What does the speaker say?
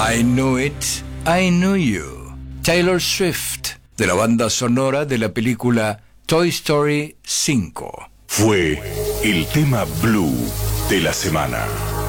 I Knew It, I Knew You. Taylor Swift, de la banda sonora de la película Toy Story 5. Fue el tema Blue de la semana.